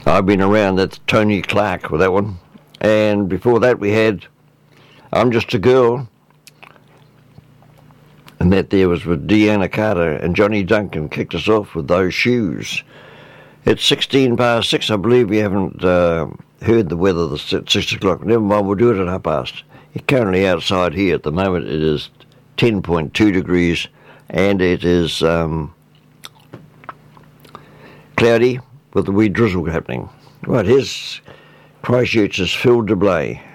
I've been around. That's Tony Clark with that one. And before that we had I'm Just a Girl. And that there was with Deanna Carter, and Johnny Duncan kicked us off with Those Shoes. It's 16 past 6. I believe we haven't heard the weather at 6 o'clock. Never mind, we'll do it at 6:30. It's currently outside here at the moment. It is 10.2 degrees, and it is cloudy with a wee drizzle happening. Right, here's Christchurch's Phil Display.